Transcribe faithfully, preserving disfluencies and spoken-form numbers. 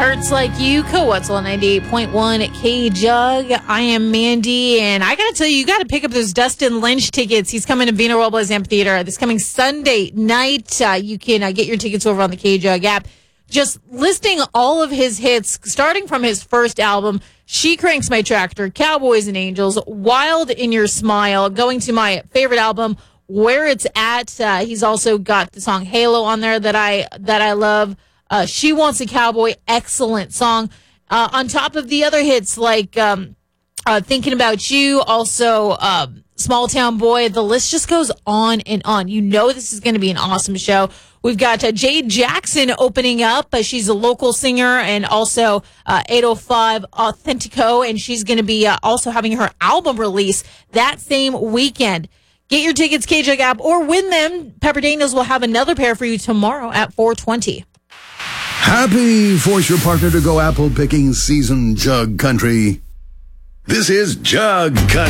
Hurts Like You, Coetzel ninety-eight point one K-Jug. I am Mandy, and I got to tell you, you got to pick up those Dustin Lynch tickets. He's coming to Vina Robles Amphitheater this coming Sunday night. Uh, you can uh, get your tickets over on the K-Jug app. Just listing all of his hits, starting from his first album, She Cranks My Tractor, Cowboys and Angels, Wild in Your Smile, going to my favorite album, Where It's At. Uh, he's also got the song Halo on there that I that I love. Uh, She Wants a Cowboy, excellent song. Uh, on top of the other hits like um, uh, Thinking About You, also um, Small Town Boy. The list just goes on and on. You know this is going to be an awesome show. We've got uh, Jade Jackson opening up. Uh, she's a local singer and also uh, eight oh five Authentico, and she's going to be uh, also having her album release that same weekend. Get your tickets, K-Jug app, or win them. Pepper Daniels will have another pair for you tomorrow at four twenty. Happy Force Your Partner to Go Apple Picking Season, Jug Country. This is Jug Country.